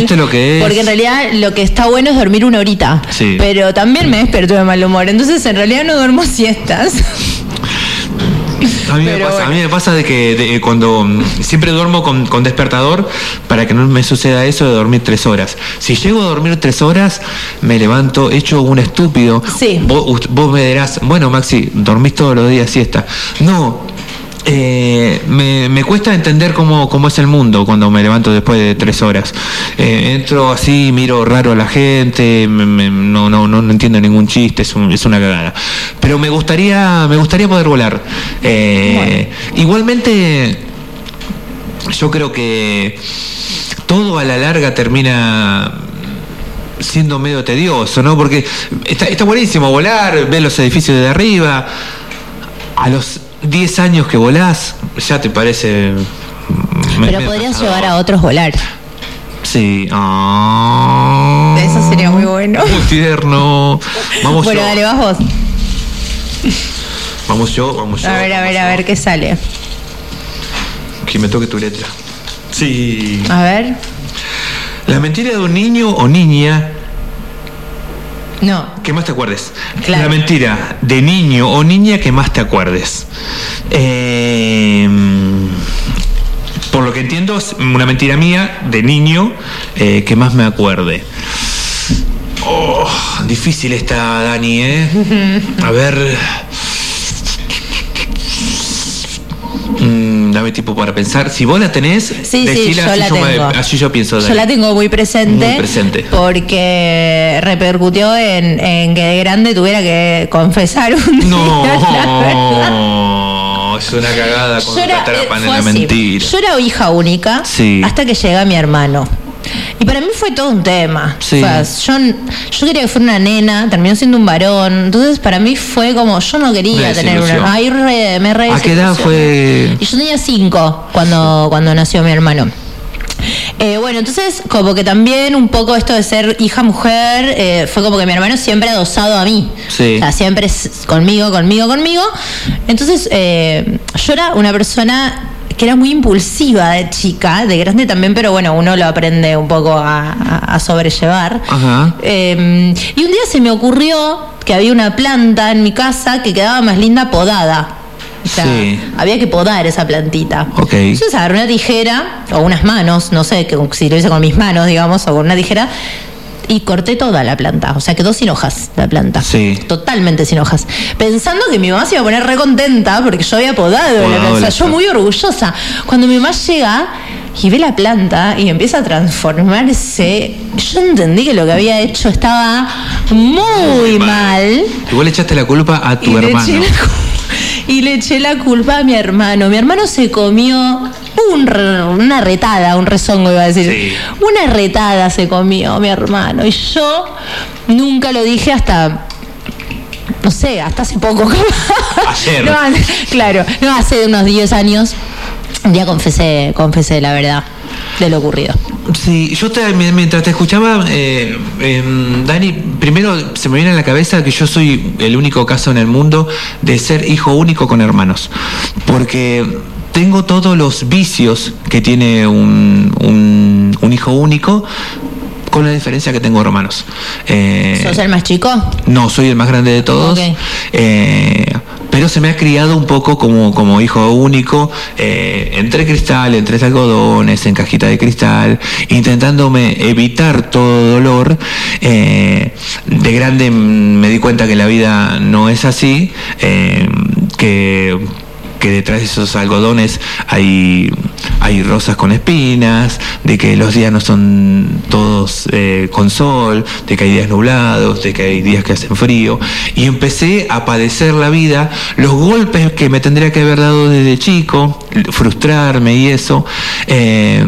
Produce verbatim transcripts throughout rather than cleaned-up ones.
Esto es lo que es. Porque en realidad lo que está bueno es dormir una horita. Sí. Pero también me despierto de mal humor. Entonces en realidad no duermo siestas. A mí, me Pero pasa, bueno. a mí me pasa de que de, cuando siempre duermo con, con despertador para que no me suceda eso de dormir tres horas. Si llego a dormir tres horas, me levanto hecho un estúpido. Sí. Vos, vos me dirás, bueno, Maxi, dormís todos los días siesta. No. Eh, me, me cuesta entender cómo, cómo es el mundo cuando me levanto después de tres horas. Eh, entro así, miro raro a la gente, me, me, no, no, no, no entiendo ningún chiste, es, un, es una cagada. Pero me gustaría, me gustaría poder volar. Eh, bueno. Igualmente, yo creo que todo a la larga termina siendo medio tedioso, ¿no? Porque está, está buenísimo volar, ver los edificios de arriba. A los diez años que volás, ya te parece... Pero me, podrías me llevar a otros volar. Sí. Oh, eso sería muy bueno. Muy tierno. Vamos bueno, yo. dale, vas vos. Vamos yo, vamos yo. A ver, a ver, a ver qué sale. Que me toque tu letra. Sí. A ver. La mentira de un niño o niña... No. Que más te acuerdes. Claro. La mentira de niño o niña que más te acuerdes. Eh, por lo que entiendo, es una mentira mía de niño eh, que más me acuerde. Oh, difícil está, Dani, ¿eh? A ver. Mm, dame tiempo para pensar. Si vos la tenés, sí, decila, sí, yo así, la yo tengo. Me, así yo pienso. Dani. Yo la tengo muy presente, muy presente. Porque repercutió en, en que de grande tuviera que confesar un no, día, la verdad. No, es una cagada cuando te atrapan en la así. mentira. Yo era hija única sí. hasta que llega mi hermano. Y para mí fue todo un tema. Sí. O sea, yo, yo quería que fuera una nena, terminó siendo un varón. Entonces para mí fue como, yo no quería tener una... Ay, re, me re ¿A qué edad fue? Y yo tenía cinco cuando, cuando nació mi hermano. Eh, bueno, entonces como que también un poco esto de ser hija mujer eh, fue como que mi hermano siempre ha adosado a mí. Sí. O sea, siempre es conmigo, conmigo, conmigo. Entonces eh, yo era una persona que era muy impulsiva de chica, de grande también, pero bueno, uno lo aprende un poco a, a, a sobrellevar. Ajá. Eh, y un día se me ocurrió que había una planta en mi casa que quedaba más linda podada. O sea, sí. había que podar esa plantita. Okay. Entonces agarré una tijera o unas manos, no sé, que si lo hice con mis manos, digamos, o con una tijera, y corté toda la planta. O sea, quedó sin hojas la planta. Sí. Totalmente sin hojas. Pensando que mi mamá se iba a poner re contenta porque yo había podado, podado la planta. O sea, yo muy orgullosa. Cuando mi mamá llega y ve la planta y empieza a transformarse, yo entendí que lo que había hecho estaba muy mal. mal. Y vos le echaste la culpa a tu y hermano. Le eché la, y le eché la culpa a mi hermano. Mi hermano se comió un, una retada, un rezongo iba a decir. Sí. Una retada se comió mi hermano. Y yo nunca lo dije hasta... No sé, hasta hace poco. Ayer. No, claro, no, hace unos diez años. Un día confesé, confesé la verdad de lo ocurrido. Sí, yo te, mientras te escuchaba, eh, eh, Dani, primero se me viene a la cabeza que yo soy el único caso en el mundo de ser hijo único con hermanos. Porque tengo todos los vicios que tiene un, un, un hijo único, con la diferencia que tengo hermanos. Eh, ¿Sos el más chico? No, soy el más grande de todos. Okay. Eh, pero se me ha criado un poco como, como hijo único, eh, entre cristal, entre algodones, en cajita de cristal, intentándome evitar todo dolor. Eh, de grande me di cuenta que la vida no es así, eh, que... que detrás de esos algodones hay, hay rosas con espinas, de que los días no son todos eh, con sol, de que hay días nublados, de que hay días que hacen frío, y empecé a padecer la vida, los golpes que me tendría que haber dado desde chico, frustrarme y eso, eh,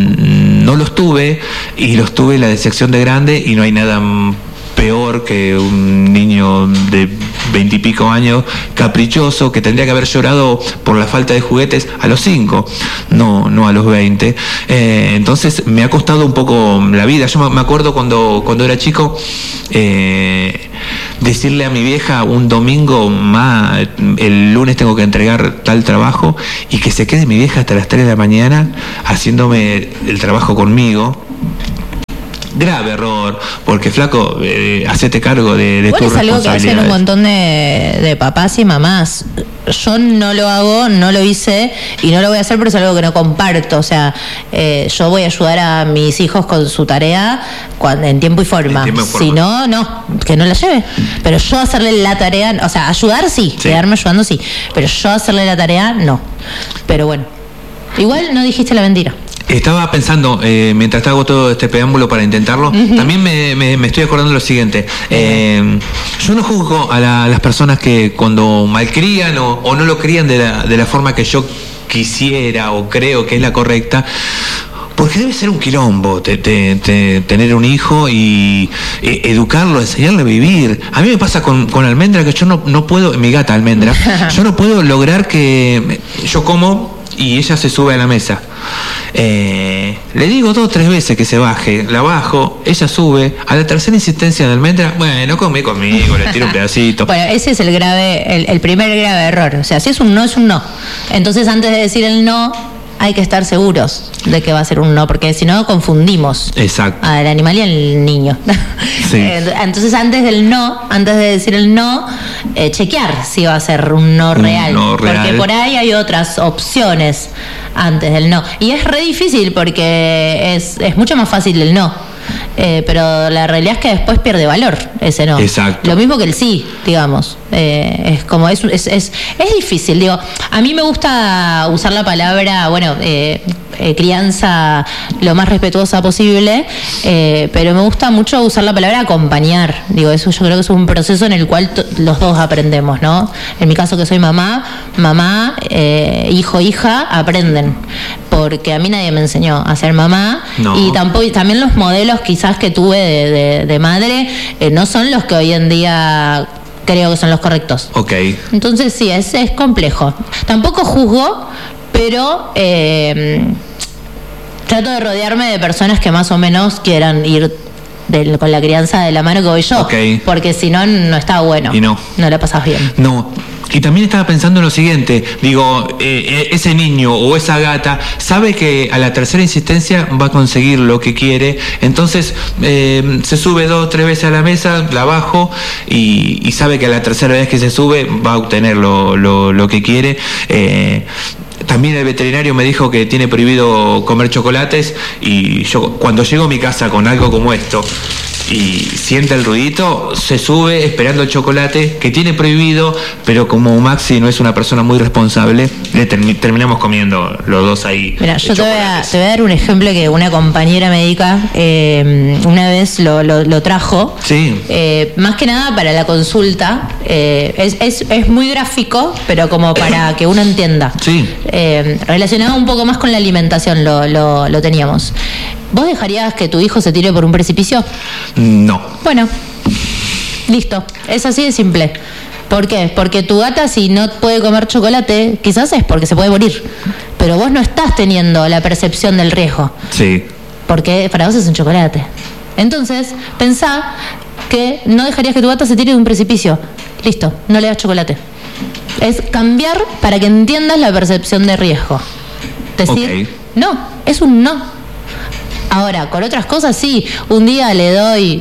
no los tuve, y los tuve la decepción de grande, y no hay nada peor que un niño de veintipico años caprichoso que tendría que haber llorado por la falta de juguetes a los cinco, no, no a los veinte. Eh, entonces me ha costado un poco la vida. Yo me acuerdo cuando, cuando era chico, eh, decirle a mi vieja un domingo, ma, el lunes tengo que entregar tal trabajo, y que se quede mi vieja hasta las tres de la mañana haciéndome el trabajo conmigo. grave error, porque flaco, eh, hacete cargo de, de bueno, tus es algo que hacen un montón de, de papás y mamás. Yo no lo hago, no lo hice y no lo voy a hacer, pero es algo que no comparto. O sea, eh, yo voy a ayudar a mis hijos con su tarea cuando, en tiempo y forma. Tiempo y forma. Si no, no, que no la lleve. Pero yo hacerle la tarea, o sea, ayudar sí, sí, quedarme ayudando sí, pero yo hacerle la tarea no. Pero bueno, igual no dijiste la mentira. Estaba pensando, eh, mientras te hago todo este preámbulo para intentarlo, uh-huh. también me, me, me estoy acordando lo siguiente. Eh, yo no juzgo a, la, a las personas que cuando malcrían o, o no lo crían de la, de la forma que yo quisiera o creo que es la correcta, porque debe ser un quilombo te, te, te, tener un hijo y eh, educarlo, enseñarle a vivir. A mí me pasa con, con Almendra que yo no, no puedo, mi gata Almendra, yo no puedo lograr que yo como y ella se sube a la mesa. Eh, le digo dos o tres veces que se baje, la bajo, ella sube, a la tercera insistencia de Almendra, bueno, come conmigo, le tiro un pedacito. Bueno, ese es el grave, el, el primer grave error. O sea, si es un no, es un no. Entonces, antes de decir el no, hay que estar seguros de que va a ser un no, porque si no confundimos Exacto. al animal y al niño. Sí. Entonces, antes del no, antes de decir el no, eh, chequear si va a ser un no real. Un no real. Porque por ahí hay otras opciones antes del no. Y es re difícil porque es, es mucho más fácil el no. Eh, pero la realidad es que después pierde valor ese no. Exacto. Lo mismo que el sí, digamos. Eh, es como es, es, es, es difícil, digo. A mí me gusta usar la palabra, bueno, eh, eh, crianza lo más respetuosa posible, eh, pero me gusta mucho usar la palabra acompañar. Digo, eso yo creo que es un proceso en el cual t- los dos aprendemos, ¿no? En mi caso que soy mamá, mamá, eh, hijo, hija, aprenden. Porque a mí nadie me enseñó a ser mamá no. y tampoco también los modelos quizás que tuve de, de, de madre eh, no son los que hoy en día creo que son los correctos. Ok. Entonces sí, es, es complejo. Tampoco juzgo, pero eh, trato de rodearme de personas que más o menos quieran ir de, con la crianza de la mano que voy yo. Okay. Porque si no, no está bueno. Y no. No la pasas bien. No. Y también estaba pensando en lo siguiente, digo, eh, ese niño o esa gata sabe que a la tercera insistencia va a conseguir lo que quiere, entonces eh, se sube dos o tres veces a la mesa, la bajo y, y sabe que a la tercera vez que se sube va a obtener lo, lo, lo que quiere. Eh, También el veterinario me dijo que tiene prohibido comer chocolates y yo cuando llego a mi casa con algo como esto y siente el ruidito, se sube esperando el chocolate que tiene prohibido, pero como Maxi no es una persona muy responsable, le termi- terminamos comiendo los dos ahí. Mira, yo te voy, a, te voy a dar un ejemplo que una compañera médica eh, una vez lo, lo, lo trajo. Sí. Eh, más que nada para la consulta. Eh, es, es, es muy gráfico, pero como para que uno entienda. Sí. Eh, relacionado un poco más con la alimentación lo, lo, lo teníamos. ¿Vos dejarías que tu hijo se tire por un precipicio? No. Bueno, listo. Es así de simple. ¿Por qué? Porque tu gata, si no puede comer chocolate, quizás es porque se puede morir. Pero vos no estás teniendo la percepción del riesgo. Sí. Porque para vos es un chocolate. Entonces, pensá que no dejarías que tu gata se tire de un precipicio. Listo, no le das chocolate. Es cambiar para que entiendas la percepción de riesgo. Decir, okay. no, es un no. Ahora, con otras cosas sí, un día le doy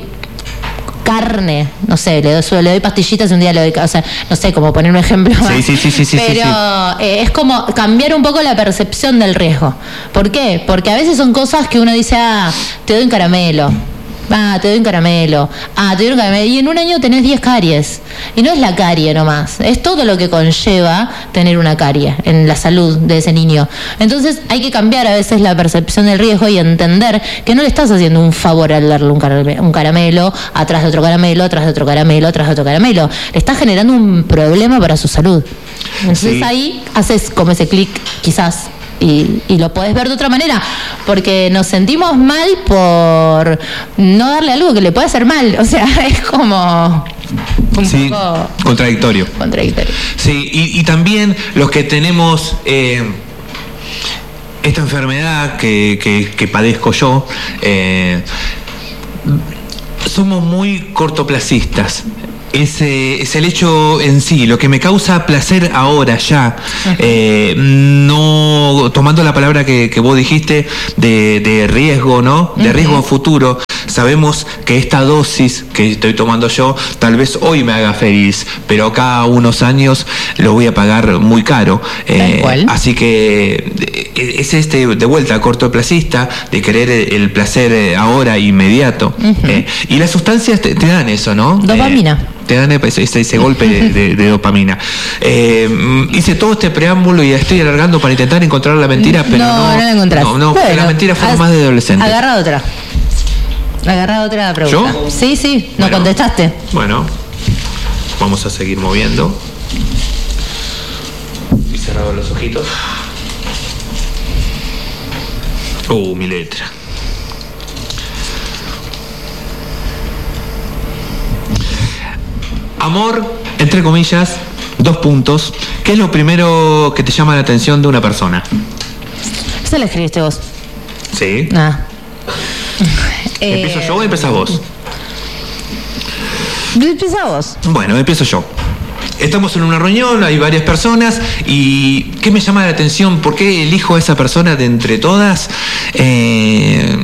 carne, no sé, le doy, le doy pastillitas y un día le doy, o sea, no sé, como poner un ejemplo más. Sí, sí, sí, sí, sí. Pero sí, sí. Eh, es como cambiar un poco la percepción del riesgo. ¿Por qué? Porque a veces son cosas que uno dice, ah, te doy un caramelo. Ah, te doy un caramelo. Ah, te doy un caramelo. Y en un año tenés diez caries. Y no es la carie nomás. Es todo lo que conlleva tener una carie en la salud de ese niño. Entonces hay que cambiar a veces la percepción del riesgo y entender que no le estás haciendo un favor al darle un caramelo, un caramelo atrás de otro caramelo, atrás de otro caramelo, atrás de otro caramelo. Le estás generando un problema para su salud. Entonces sí. Ahí haces como ese clic, quizás. Y, y lo podés ver de otra manera, porque nos sentimos mal por no darle algo que le puede hacer mal. O sea, es como un sí, poco contradictorio. contradictorio. Sí, y, y también los que tenemos eh, esta enfermedad que, que, que padezco yo, eh, somos muy cortoplacistas. Es, eh, es el hecho en sí, lo que me causa placer ahora ya, eh, no tomando la palabra que, que vos dijiste de, de riesgo, ¿no? De riesgo a futuro, sabemos que esta dosis que estoy tomando yo tal vez hoy me haga feliz, pero acá a unos años lo voy a pagar muy caro. Eh, así que es este de vuelta cortoplacista de querer el placer ahora inmediato. Uh-huh. eh, y las sustancias te, te dan eso, ¿no? Dopamina. Eh, te dan ese, ese golpe de, de, de dopamina. Eh, hice todo este preámbulo y estoy alargando para intentar encontrar la mentira, pero no, no, no la encontrás. No, no, bueno, la mentira fue más de adolescente. Agarra otra. Agarra otra pregunta. ¿Yo? Sí, sí, no bueno, contestaste. Bueno, vamos a seguir moviendo. Y cerrado los ojitos. Uh, mi letra. Amor, entre comillas, dos puntos. ¿Qué es lo primero que te llama la atención de una persona? ¿Esa la escribiste vos? Sí. Ah. ¿Empiezo yo o empezás vos? Empieza vos. Bueno, empiezo yo. Estamos en una reunión, hay varias personas y ¿qué me llama la atención? ¿Por qué elijo a esa persona de entre todas? Eh,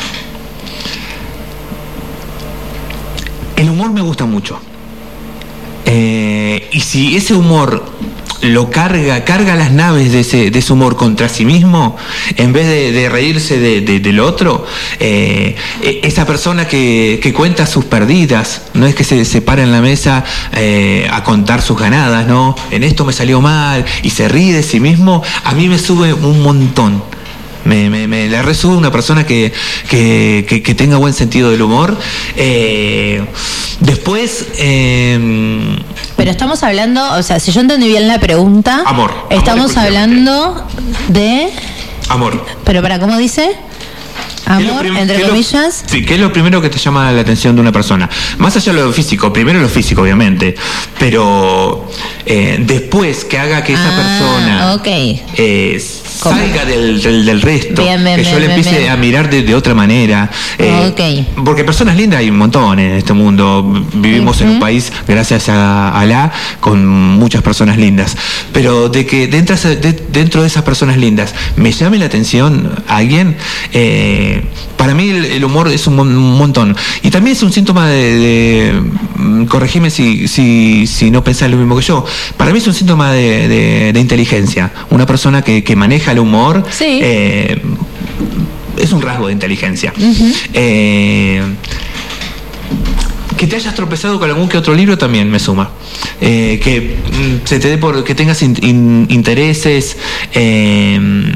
el humor me gusta mucho. Eh, y si ese humor lo carga, carga las naves de ese, de ese humor contra sí mismo, en vez de, de reírse de, de, del otro, eh, esa persona que, que cuenta sus perdidas, no es que se, se para en la mesa eh, a contar sus ganadas, ¿no? En esto me salió mal, y se ríe de sí mismo, a mí me sube un montón. Me, me, me la resube una persona que, que, que, que tenga buen sentido del humor. Eh, después... Eh, Pero estamos hablando, o sea, si yo entendí bien la pregunta... Amor. Estamos amor hablando de... Amor. Pero para, ¿cómo dice? Amor, prim- entre comillas. Lo, sí, ¿qué es lo primero que te llama la atención de una persona? Más allá de lo físico, primero lo físico, obviamente, pero eh, después que haga que esa ah, persona okay. eh, salga del, del, del resto, bien, bien, que yo bien, le empiece bien. a mirar de, de otra manera. Eh, okay. Porque personas lindas hay un montón en este mundo. Vivimos uh-huh. en un país, gracias a Alá, con muchas personas lindas. Pero de que dentro de, dentro de esas personas lindas me llame la atención a alguien, eh, para mí el, el humor es un, un montón. Y también es un síntoma de, de corregime si, si, si no pensás lo mismo que yo, para mí es un síntoma de, de, de inteligencia. Una persona que, que maneja el humor, sí. eh, es un rasgo de inteligencia. Uh-huh. eh, que te hayas tropezado con algún que otro libro también me suma. Eh, que mm, se te dé por que tengas in, in, intereses eh,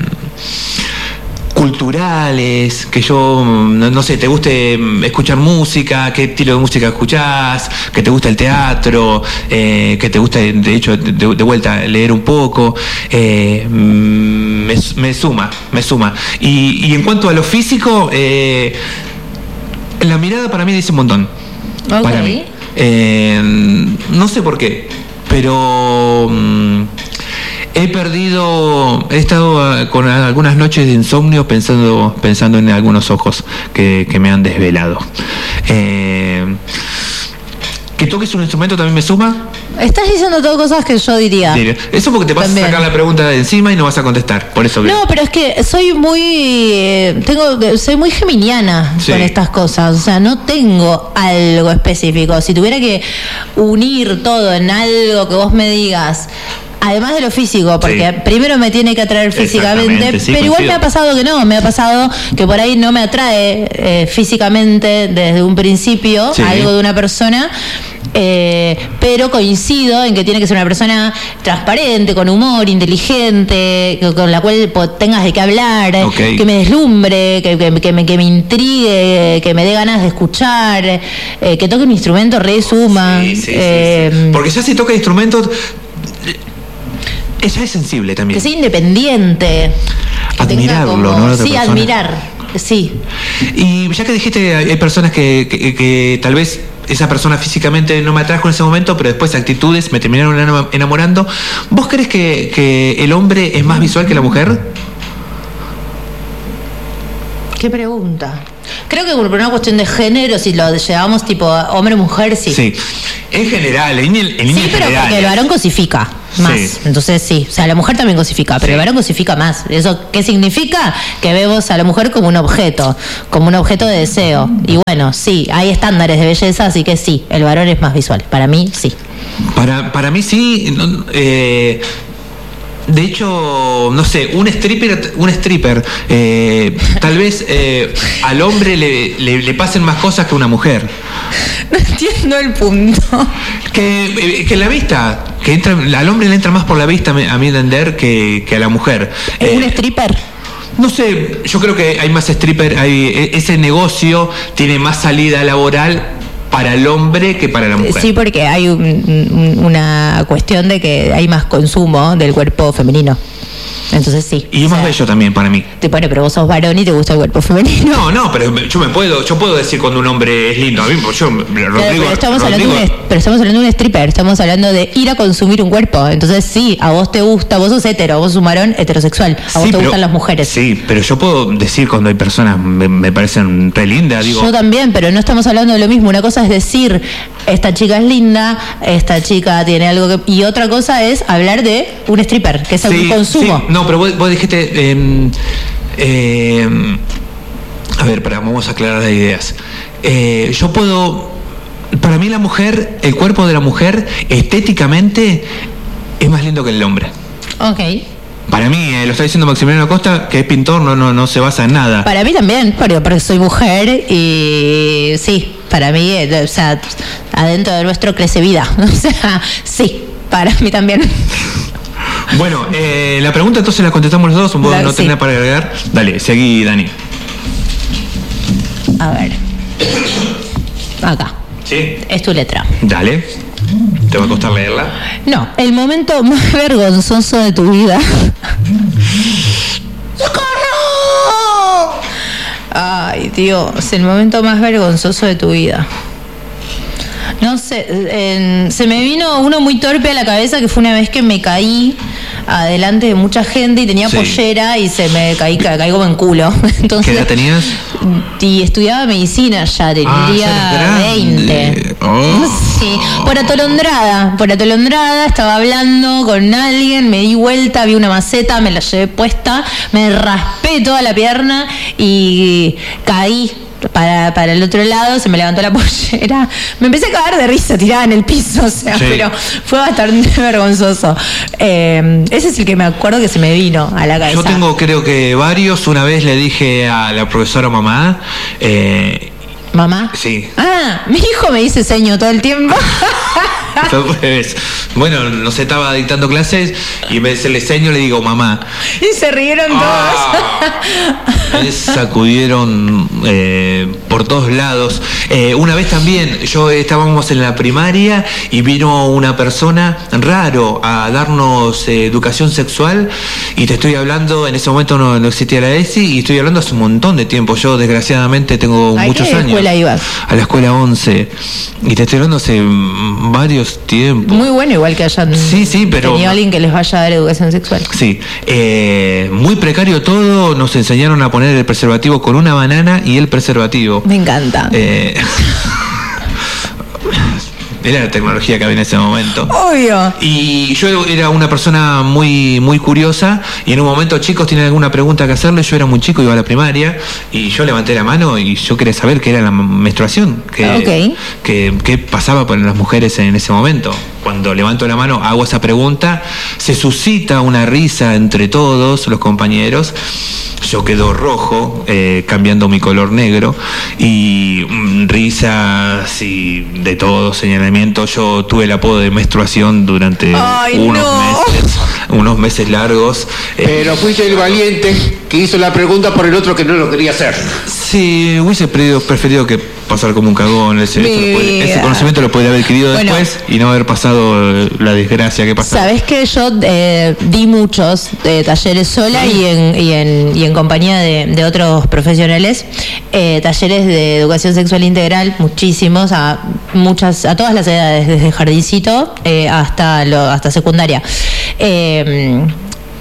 culturales, que yo, no, no sé, te guste escuchar música, qué estilo de música escuchás, que te gusta el teatro, eh, que te gusta, de hecho, de, de vuelta, leer un poco, eh, me, me suma, me suma. Y, y en cuanto a lo físico, eh, la mirada para mí dice un montón. Okay. Para mí. Eh, no sé por qué, pero... Mm, He perdido, he estado con algunas noches de insomnio pensando, pensando en algunos ojos que, que me han desvelado. Eh, ¿Que toques un instrumento también me suma? Estás diciendo todas cosas que yo diría. Eso porque te vas también a sacar la pregunta de encima y no vas a contestar. Por eso. No, pero es que soy muy, eh, tengo, soy muy geminiana sí. con estas cosas. O sea, no tengo algo específico. Si tuviera que unir todo en algo que vos me digas. Además de lo físico, porque sí. primero me tiene que atraer físicamente, sí, pero igual coincido. Me ha pasado que no, me ha pasado que por ahí no me atrae eh, físicamente desde un principio sí. algo de una persona, eh, pero coincido en que tiene que ser una persona transparente, con humor, inteligente, con la cual tengas de qué hablar, okay. que me deslumbre, que, que, que, me, que me intrigue, que me dé ganas de escuchar, eh, que toque un instrumento re suma. Sí, sí, eh, sí, sí. Porque ya si toca instrumentos... Ella es sensible también. Que sea independiente. Admirarlo, como, ¿no? Sí, persona. Admirar, sí. Y ya que dijiste, hay personas que, que, que tal vez esa persona físicamente no me atrajo en ese momento, pero después actitudes me terminaron enamorando. ¿Vos crees que, que el hombre es más visual que la mujer? ¿Qué pregunta? Creo que por una cuestión de género, si lo llevamos tipo hombre-mujer, sí. Sí, en general, en, el, en sí, pero porque el varón cosifica más. Sí. Entonces sí, o sea, la mujer también cosifica, pero sí. el varón cosifica más. ¿Eso qué significa? Que vemos a la mujer como un objeto, como un objeto de deseo. Y bueno, bueno, sí, hay estándares de belleza, así que sí, el varón es más visual. Para mí, sí. Para, para mí sí. Eh, de hecho, no sé, un stripper, un stripper eh, tal vez eh, al hombre le, le, le pasen más cosas que a una mujer. No entiendo el punto. Que, que la vista, que entra, al hombre le entra más por la vista, a mi entender, que, que a la mujer. ¿Es eh, un stripper? No sé, yo creo que hay más stripper, hay, ese negocio tiene más salida laboral para el hombre que para la mujer. Sí, porque hay un, un, una cuestión de que hay más consumo del cuerpo femenino. Entonces sí. Y es más bello también para mí. Te pone, pero vos sos varón y te gusta el cuerpo femenino. No, no, pero yo me puedo, yo puedo decir cuando un hombre es lindo. A mí, yo, Rodrigo, pero, pero, estamos Rodrigo, hablando de un, pero estamos hablando de un stripper, estamos hablando de ir a consumir un cuerpo. Entonces sí, a vos te gusta, vos sos hetero, vos sos un varón heterosexual, a vos sí, te pero, gustan las mujeres. Sí, pero yo puedo decir cuando hay personas me, me parecen re lindas, digo. Yo también, pero no estamos hablando de lo mismo. Una cosa es decir, esta chica es linda, esta chica tiene algo que... Y otra cosa es hablar de un stripper, que es sí, un consumo. Sí. No, pero vos, vos dijiste... Eh, eh, a ver, para, vamos a aclarar las ideas. Eh, yo puedo... Para mí la mujer, el cuerpo de la mujer, estéticamente, es más lindo que el hombre. Ok. Para mí, eh, lo está diciendo Maximiliano Acosta, que es pintor, no, no, no se basa en nada. Para mí también, porque, porque soy mujer y sí, para mí, eh, o sea, adentro de nuestro crece vida. O sea, sí, para mí también. Bueno, eh, la pregunta entonces la contestamos los dos, vos Dale, no sí. tenés nada para agregar. Dale, seguí, Dani. A ver. Acá. ¿Sí? Es tu letra. Dale. ¿Te va a costar leerla? No, el momento más vergonzoso de tu vida. ¡Socorro! Ay, Dios, el momento más vergonzoso de tu vida. No sé, eh, se me vino uno muy torpe a la cabeza, que fue una vez que me caí adelante de mucha gente y tenía sí. pollera y se me caí, ca, caí como en culo. Entonces, ¿qué edad tenías? Y estudiaba medicina ya, tendría ah, veinte. Oh. Sí, por atolondrada, por atolondrada, estaba hablando con alguien, me di vuelta, vi una maceta, me la llevé puesta, me raspé toda la pierna y caí. Para, para el otro lado, se me levantó la pollera, me empecé a cagar de risa tirada en el piso, o sea, sí. Pero fue bastante vergonzoso. Eh, ese es el que me acuerdo que se me vino a la cabeza. Yo tengo creo que varios. Una vez le dije a la profesora mamá, eh, ¿mamá? Sí. Ah, mi hijo me dice seño todo el tiempo. Bueno, nos estaba dictando clases y en vez de decirle seño le digo mamá. Y se rieron ah, todos. Me sacudieron eh, por todos lados. Eh, una vez también, yo estábamos en la primaria y vino una persona raro a darnos eh, educación sexual y te estoy hablando, en ese momento no, no existía la E S I y estoy hablando hace un montón de tiempo. Yo desgraciadamente tengo ¿A muchos qué años. escuela ibas? A la escuela once. Y te estoy hablando hace varios tiempos. Muy bueno, igual que hayan sí, sí, pero, tenido alguien que les vaya a dar educación sexual. Sí, eh, muy precario todo. Nos enseñaron a poner el preservativo con una banana y el preservativo. Me encanta. Eh, Era la tecnología que había en ese momento. Obvio. Y yo era una persona muy muy curiosa y en un momento, chicos, ¿tienen alguna pregunta que hacerle? Yo era muy chico, iba a la primaria y yo levanté la mano y yo quería saber qué era la menstruación, qué, okay. qué, qué pasaba con las mujeres en ese momento. Cuando levanto la mano, hago esa pregunta, se suscita una risa entre todos los compañeros. Yo quedo rojo, eh, cambiando mi color negro, y mm, risas y de todo, señalamiento. Yo tuve el apodo de menstruación durante Ay, unos no. meses, unos meses largos. Pero fuiste el valiente que hizo la pregunta por el otro que no lo quería hacer. Sí, hubiese preferido, preferido que pasar como un cagón. Ese, puede, ese conocimiento lo podría haber adquirido bueno, después y no haber pasado la desgracia que pasó. Sabes que yo eh, di muchos eh, talleres sola ¿sí? y, en, y, en, y en compañía de, de otros profesionales, eh, talleres de educación sexual integral, muchísimos, a muchas, a todas las edades, desde jardincito eh, hasta lo, hasta secundaria. Eh,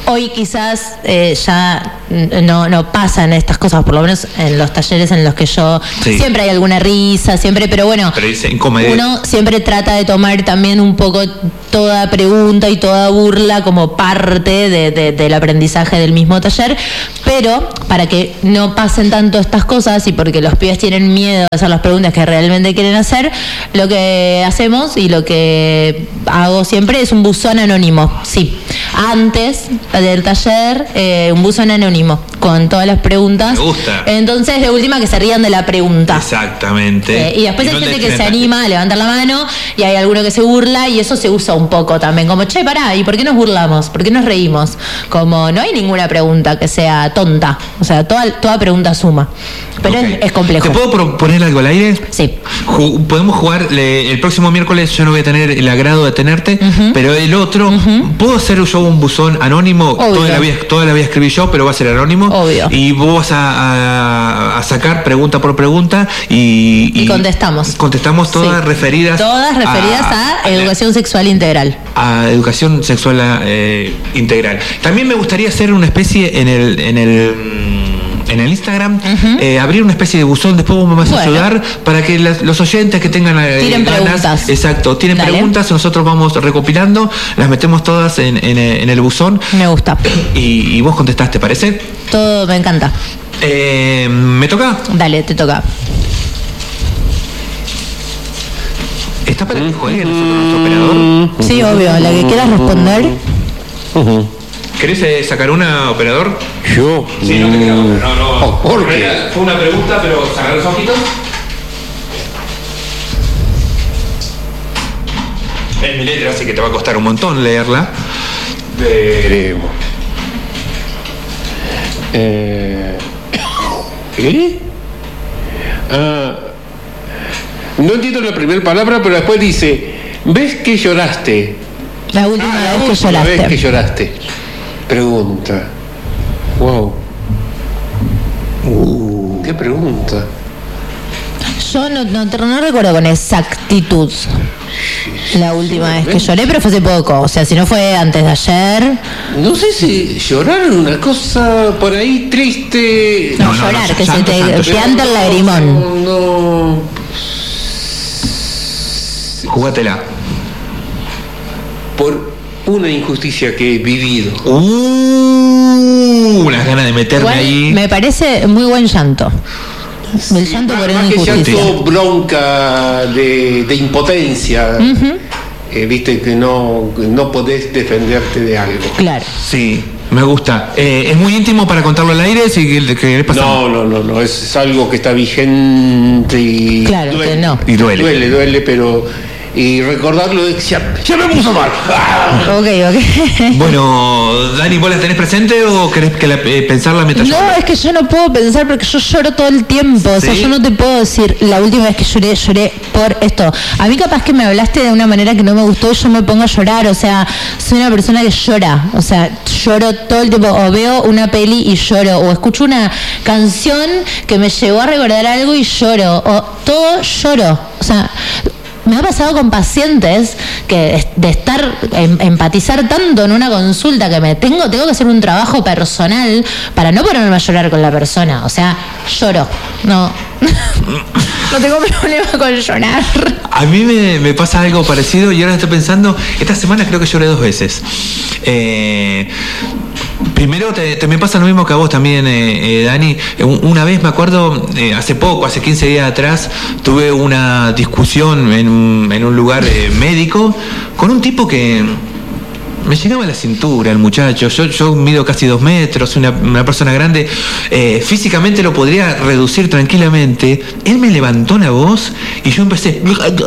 hoy quizás eh, ya no, no pasan estas cosas, por lo menos en los talleres en los que yo... Sí. Siempre hay alguna risa, siempre, pero bueno, pero dice, uno siempre trata de tomar también un poco toda pregunta y toda burla como parte de, de, del aprendizaje del mismo taller, pero para que no pasen tanto estas cosas y porque los pibes tienen miedo de hacer las preguntas que realmente quieren hacer, lo que hacemos y lo que hago siempre es un buzón anónimo, sí. Antes del taller, eh, un buzón anónimo con todas las preguntas. Me gusta. Entonces, de última, que se rían de la pregunta. Exactamente. Eh, y después y hay gente que se anima a levantar la mano y hay alguno que se burla y eso se usa un poco también. Como, che, pará, ¿y por qué nos burlamos? ¿Por qué nos reímos? Como, no hay ninguna pregunta que sea tonta. O sea, toda, toda pregunta suma. Pero okay. es, es complejo. ¿Te puedo proponer algo al aire? Sí. Ju- podemos jugar, le, el próximo miércoles yo no voy a tener el agrado de tenerte, uh-huh. pero el otro, uh-huh. ¿puedo hacer yo un buzón anónimo? Toda la, vida, toda la vida escribí yo, pero va a ser anónimo. Obvio. Y vos vas a, a, a sacar pregunta por pregunta y, y, y contestamos. Contestamos todas sí. referidas. Todas referidas a, a, a educación sexual integral. A educación sexual eh, integral. También me gustaría hacer una especie en el... En el en el Instagram, uh-huh. eh, abrir una especie de buzón, después vos me vas bueno. a ayudar para que las, los oyentes que tengan eh, tienen ganas, preguntas. Exacto, tienen Dale. preguntas, nosotros vamos recopilando, las metemos todas en, en, en el buzón. Me gusta. Y, y vos contestás, ¿te parece? Todo me encanta. Eh, ¿Me toca? Dale, te toca. ¿Está para que juegue nosotros nuestro operador? Sí, obvio, la que quieras responder. Uh-huh. ¿Querés eh, sacar una, operador? ¿Yo? Sí, no te quiero. No, no. Oh, ¿por qué? Fue una pregunta, pero sacar los ojitos. Es mi letra, así que te va a costar un montón leerla. Veremos. Eh... ¿Eh? Ah, no entiendo la primera palabra, pero después dice, ¿ves que lloraste? La última ah, vez que lloraste. La vez que lloraste. Pregunta. Wow. Uh, qué pregunta. Yo no, no, no recuerdo con exactitud la última vez que lloré, pero fue hace poco. O sea, si no fue antes de ayer. No sé si llorar una cosa por ahí triste. No, no llorar, no, no, que santo, se te pianta el lagrimón. No, no. Jugátela. Por una injusticia que he vivido. Uh, unas ganas de meterme Igual, ahí. Me parece muy buen llanto. Sí, el llanto más, por más una que injusticia. llanto, bronca de, de impotencia. Uh-huh. Eh, viste que no, no podés defenderte de algo. Claro. Sí, me gusta. Eh, ¿Es muy íntimo para contarlo al aire? Si querés pasar. No, no, no, no. Es, es algo que está vigente y claro duele. Que no. Y duele. Duele, duele, pero... Y recordarlo, ya, ya me puso mal. Ah. Ok, ok. Bueno, Dani, ¿vos la tenés presente o querés que la, eh, pensarla mientras No, lloras? es que yo no puedo pensar porque yo lloro todo el tiempo. ¿Sí? O sea, yo no te puedo decir la última vez que lloré, lloré por esto. A mí capaz que me hablaste de una manera que no me gustó y yo me pongo a llorar. O sea, soy una persona que llora. O sea, lloro todo el tiempo. O veo una peli y lloro. O escucho una canción que me llevó a recordar algo y lloro. O todo lloro. O sea... Me ha pasado con pacientes que de estar, empatizar tanto en una consulta que me tengo, tengo que hacer un trabajo personal para no ponerme a llorar con la persona. O sea, lloro. No, no tengo problema con llorar. A mí me, me pasa algo parecido y ahora estoy pensando, esta semana creo que lloré dos veces. Eh... Primero, te, te me pasa lo mismo que a vos también, eh, eh, Dani. Una vez, me acuerdo, eh, hace poco, hace quince días atrás, tuve una discusión en un, en un lugar eh, médico con un tipo que me llegaba a la cintura, el muchacho. Yo, yo mido casi dos metros, una, una persona grande. Eh, físicamente lo podría reducir tranquilamente. Él me levantó la voz y yo empecé...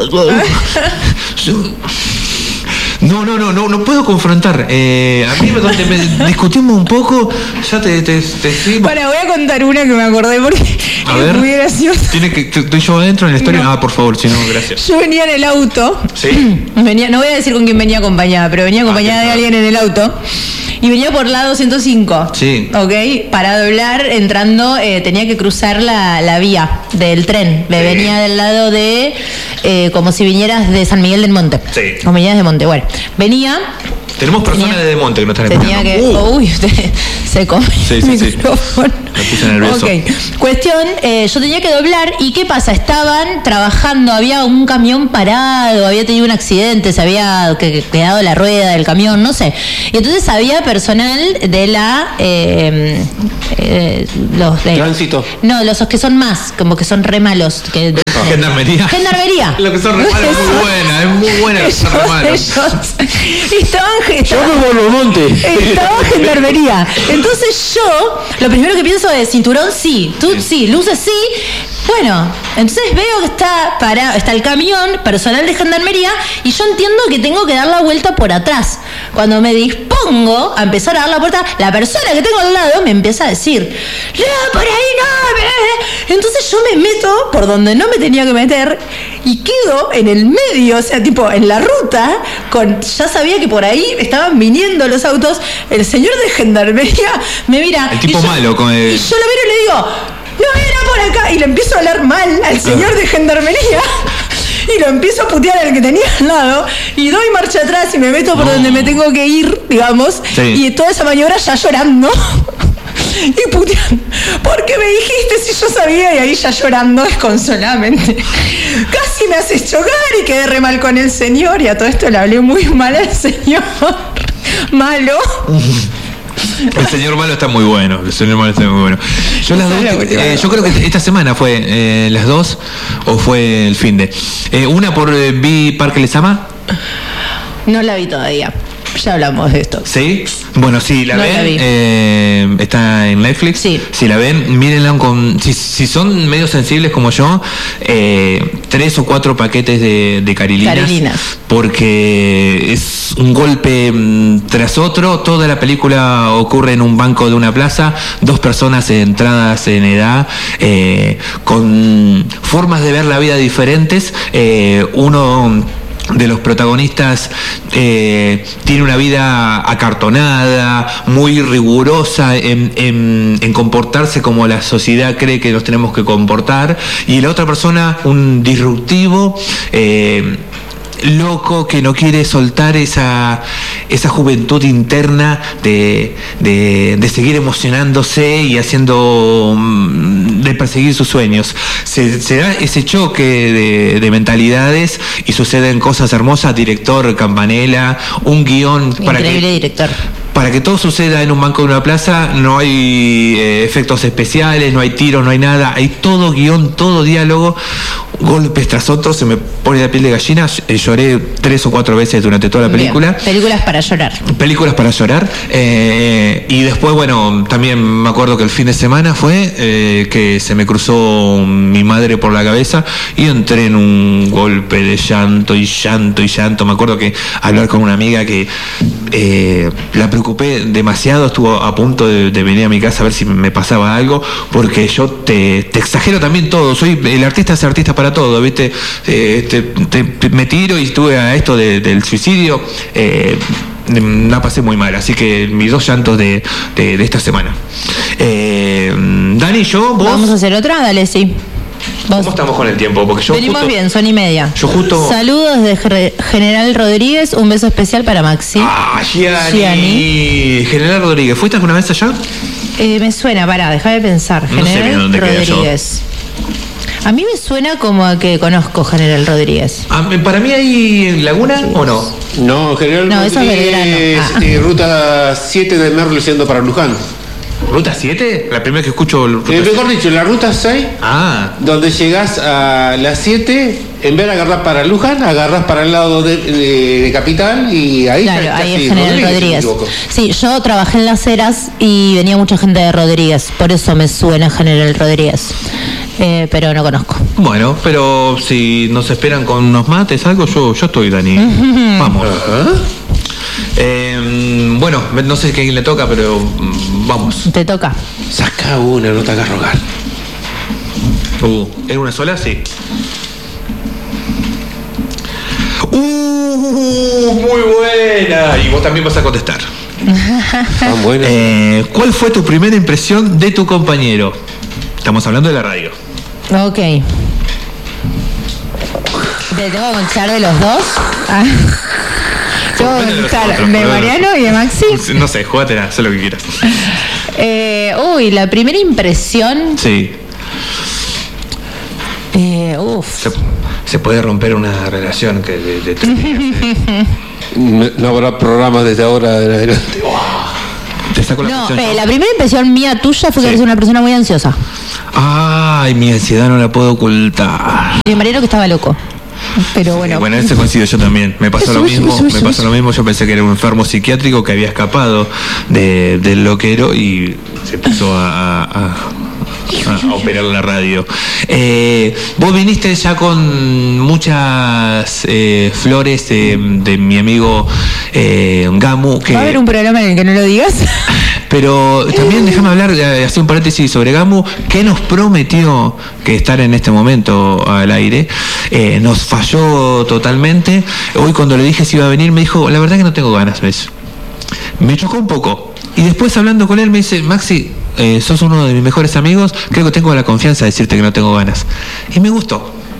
No, no, no, no, no puedo confrontar. Eh, a mí donde me discutimos un poco, ya te, te, te, te Bueno, voy a contar una que me acordé porque A es ver. muy gracioso. ¿Tiene que, ¿Estoy yo adentro en la historia? No. Ah, por favor, si no, gracias. Yo venía en el auto. Sí. Venía, no voy a decir con quién venía acompañada, pero venía acompañada Ah, de qué alguien en el auto. Y venía por la doscientos cinco. Sí. Ok. Para doblar, entrando, eh, tenía que cruzar la, la vía del tren. Me Sí. venía del lado de. Eh, como si vinieras de San Miguel del Monte. Sí. Como vinieras de Monte. Bueno, venía. Tenemos personas Tenía- de Monte que no están Tenía escuchando. que. Uh, Uy, usted se come Sí, el sí, sí. micrófono. Me puse nervioso. Ok. Cuestión, eh, yo tenía que doblar y ¿qué pasa? Estaban trabajando, había un camión parado, había tenido un accidente, se había que- que quedado la rueda del camión, no sé. Y entonces había personal de la... eh, eh, los de- Tránsito. No, los que son más, como que son re malos. Que, Gendarmería. Gendarmería. Lo que son re malos, es muy buena, es muy buena lo que son re malos. Ellos estaban, Yo estaban, me vuelvo monte. estaba gendarmería. Entonces yo, lo primero que pienso es cinturón sí, tú sí, luces sí. Bueno, entonces veo que está para, está el camión, personal de gendarmería, y yo entiendo que tengo que dar la vuelta por atrás. Cuando me dispongo a empezar a dar la vuelta, la persona que tengo al lado me empieza a decir, no, por ahí no. me-". Entonces yo me meto por donde no me tenía que meter y quedo en el medio, o sea, tipo en la ruta, con ya sabía que por ahí estaban viniendo los autos. El señor de gendarmería me mira. El tipo y yo- malo con el- Y yo lo miro y le digo, no era por acá. Y le empiezo a hablar mal al señor de gendarmería. Y lo empiezo a putear al que tenía al lado. Y doy marcha atrás y me meto por No. donde me tengo que ir, digamos. Sí. Y toda esa maniobra ya llorando. Y puteando. ¿Por qué me dijiste si yo sabía? Y ahí ya llorando desconsoladamente. Casi me haces chocar y quedé re mal con el señor. Y a todo esto le hablé muy mal al señor. Malo. El señor malo está muy bueno. El señor malo está muy bueno. Yo, las Esa es la dos, última. eh, yo creo que esta semana fue eh, las dos o fue el fin de. Eh, una por eh, vi Parque Lesama. No la vi todavía. Ya hablamos de esto. ¿Sí? Bueno, si la No ven, la vi. eh, está en Netflix. Sí. Si la ven, mírenla con. Si, si son medio sensibles como yo, eh, tres o cuatro paquetes de, de carilinas. Carilinas. Porque es un golpe mm, tras otro. Toda la película ocurre en un banco de una plaza. Dos personas entradas en edad, eh, con formas de ver la vida diferentes. Eh, uno de los protagonistas eh, tiene una vida acartonada, muy rigurosa en, en- en comportarse como la sociedad cree que nos tenemos que comportar, y la otra persona un disruptivo, eh, loco, que no quiere soltar esa, esa juventud interna de, de, de seguir emocionándose y haciendo, mm, de perseguir sus sueños. Se, se da ese choque de, de mentalidades y suceden cosas hermosas. Director Campanella, un guión para Increíble que, director. para que todo suceda en un banco de una plaza. No hay eh, efectos especiales, no hay tiros, no hay nada, hay todo guión, todo diálogo, golpes tras otros. Se me pone la piel de gallina. Eh, lloré tres o cuatro veces durante toda la película. Bien. Películas para llorar. Películas para llorar. eh, y después, bueno, también me acuerdo que el fin de semana fue eh, que se me cruzó mi madre por la cabeza y entré en un golpe de llanto y llanto y llanto. Me acuerdo que hablar con una amiga que eh, la preocupé demasiado, estuvo a punto de, de venir a mi casa a ver si me pasaba algo, porque yo te, te exagero también todo. Soy el artista, es artista para todo, ¿viste? Eh, te, te- te- me tiro y estuve a esto de- del suicidio. Eh, la pasé muy mal, así que mis dos llantos de, de- de esta semana. Eh, Dani, yo, vos, ¿Vamos a hacer otra? Dale, sí. Vos. ¿cómo estamos con el tiempo? Porque yo Venimos justo- bien, son y media. Yo justo- Saludos de Ge- General Rodríguez, un beso especial para Maxi. Ah, Gianni. Gianni. General Rodríguez, ¿fuiste alguna vez allá? Eh, me suena, pará, déjame pensar. No sé General bien dónde queda yo. Rodríguez. A mí me suena como a que conozco General Rodríguez. Ah, ¿para mí hay Laguna o no? No, General No, eso es Rodríguez, Belgrano. Ah. eh, ruta siete de Merlo yendo para Luján. ¿Ruta siete? La primera que escucho. Ruta Eh, mejor siete. dicho, la ruta seis, Ah, donde llegás a las siete, en vez de agarrar para Luján, agarrás para el lado de, de- de Capital y ahí Claro, está ahí casi es General si no me Rodríguez. equivoco. Sí, yo trabajé en Las Heras y venía mucha gente de Rodríguez, por eso me suena General Rodríguez. Eh, pero no conozco. bueno, pero si nos esperan con unos mates, algo, yo, yo estoy, Dani. Vamos. Eh, bueno, no sé quién le toca, pero mm, vamos. Te toca. Saca una, no te hagas rogar. Uh, ¿era una sola? Sí. Uh, muy buena. Y vos también vas a contestar. Ah, bueno. Eh, ¿Cuál fue tu primera impresión de tu compañero? Estamos hablando de la radio. Ok. ¿Te tengo que contestar de los dos? Ah. ¿Tengo que contestar de Mariano y de Maxi? No sé, jugátela, haz lo que quieras. Eh, uy, la primera impresión. Sí. Eh, uf. Se, se puede romper una relación que de, de tres días. ¿eh? No, no habrá programa desde ahora en adelante. Te saco la No, presión, eh, ¿no? la primera impresión mía tuya fue que Sí. eres una persona muy ansiosa. Ay, mi ansiedad no la puedo ocultar. Y de Mariano que estaba loco. Pero bueno. Sí, bueno, en eso coincido yo también. Me pasó Eso, lo eso, mismo. eso, Me eso, pasó eso. lo mismo. Yo pensé que era un enfermo psiquiátrico que había escapado de, del loquero y se puso a, a, a, a operar la radio. Eh, vos viniste ya con muchas eh, flores de, de mi amigo eh, Gamu. Que, ¿Va a haber un programa en el que no lo digas? Pero también déjame hablar, eh, hacer un paréntesis sobre Gamu, que nos prometió que estar en este momento al aire. Eh, nos falló totalmente. Hoy cuando le dije si iba a venir me dijo, la verdad que no tengo ganas, ¿ves? Me chocó un poco. Y después hablando con él me dice, Maxi, eh, sos uno de mis mejores amigos, creo que tengo la confianza de decirte que no tengo ganas. Y me gustó.